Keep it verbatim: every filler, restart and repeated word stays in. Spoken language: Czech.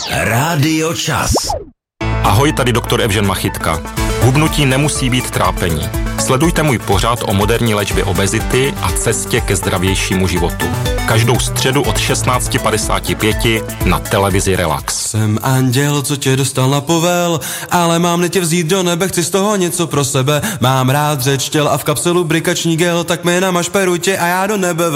Rádio Čas. Ahoj, tady doktor Evžen Machytka. Hubnutí nemusí být trápení. Sledujte můj pořad o moderní léčbě obezity a cestě ke zdravějšímu životu. Každou středu od šestnáct padesát pět na televizi Relax. Jsem anděl, co tě dostal na povel, ale mám tě vzít do nebe, chci z toho něco pro sebe. Mám rád řeč těl a v kapselu brikační gel, tak mi namaž perutě a já do nebe